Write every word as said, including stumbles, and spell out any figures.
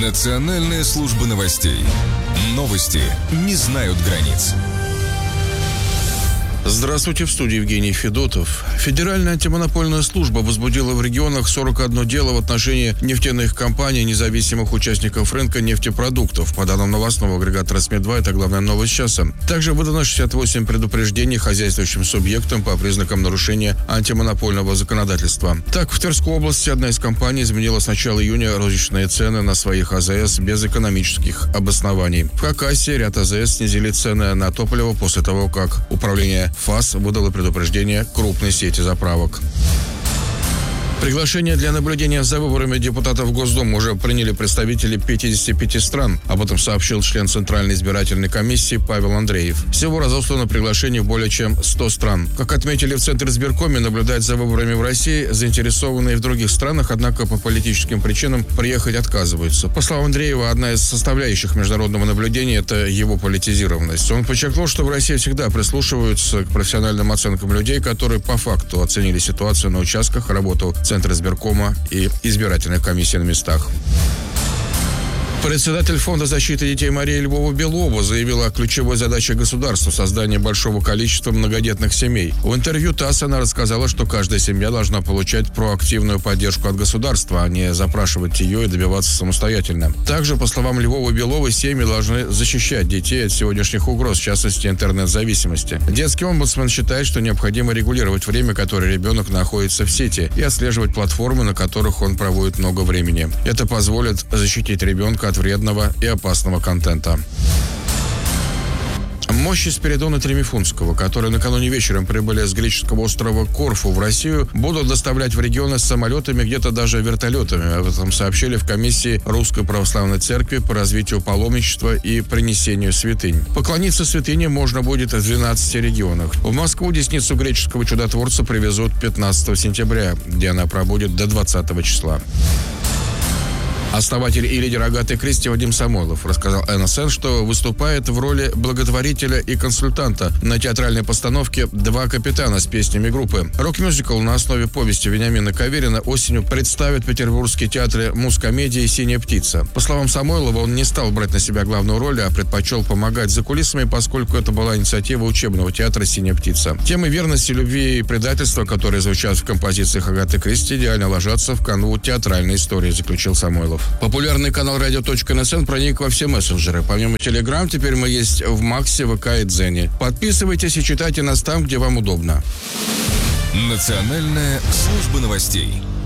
Национальная служба новостей. Новости не знают границ. Здравствуйте, в студии Евгений Федотов. Федеральная антимонопольная служба возбудила в регионах сорок одно дело в отношении нефтяных компаний, независимых участников рынка нефтепродуктов. По данным новостного агрегатора СМИ два, это главная новость часа. Также выдано шестьдесят восемь предупреждений хозяйствующим субъектам по признакам нарушения антимонопольного законодательства. Так, в Тверской области одна из компаний изменила с начала июня розничные цены на своих АЗС без экономических обоснований. В Хакасии ряд АЗС снизили цены на топливо после того, как управление ФАС выдало предупреждение крупной сети заправок. Приглашение для наблюдения за выборами депутатов в Госдуму уже приняли представители пятидесяти пяти стран. Об этом сообщил член Центральной избирательной комиссии Павел Андреев. Всего разослано приглашений в более чем сто стран. Как отметили в Центре избиркоме, наблюдать за выборами в России заинтересованные в других странах, однако по политическим причинам приехать отказываются. По словам Андреева, одна из составляющих международного наблюдения – это его политизированность. Он подчеркнул, что в России всегда прислушиваются к профессиональным оценкам людей, которые по факту оценили ситуацию на участках, работу Центра избиркома и избирательных комиссий на местах. Председатель Фонда защиты детей Мария Львова-Белова заявила о ключевой задаче государства – создание большого количества многодетных семей. В интервью ТАСС она рассказала, что каждая семья должна получать проактивную поддержку от государства, а не запрашивать ее и добиваться самостоятельно. Также, по словам Львова-Беловой, семьи должны защищать детей от сегодняшних угроз, в частности, интернет-зависимости. Детский омбудсмен считает, что необходимо регулировать время, которое ребенок находится в сети, и отслеживать платформы, на которых он проводит много времени. Это позволит защитить ребенка от вредного и опасного контента. Мощи Спиридона Тремифунтского, которые накануне вечером прибыли с греческого острова Корфу в Россию, будут доставлять в регионы с самолетами, где-то даже вертолетами. Об этом сообщили в комиссии Русской Православной Церкви по развитию паломничества и принесению святынь. Поклониться святыне можно будет в двенадцати регионах. В Москву десницу греческого чудотворца привезут пятнадцатого сентября, где она пробудет до двадцатого числа. Основатель и лидер Агаты Кристи Вадим Самойлов рассказал эн эс эн, что выступает в роли благотворителя и консультанта на театральной постановке «Два капитана» с песнями группы. Рок-мюзикл на основе повести Вениамина Каверина осенью представят петербургские театры Мускомедия и «Синяя птица». По словам Самойлова, он не стал брать на себя главную роль, а предпочел помогать за кулисами, поскольку это была инициатива учебного театра «Синяя птица». Темы верности, любви и предательства, которые звучат в композициях Агаты Кристи, идеально ложатся в канву театральной истории, заключил Самойлов. Популярный канал радио точка эн эс эн проник во все мессенджеры. Помимо Телеграм, теперь мы есть в Максе, ВК и Дзене. Подписывайтесь и читайте нас там, где вам удобно. Национальная служба новостей.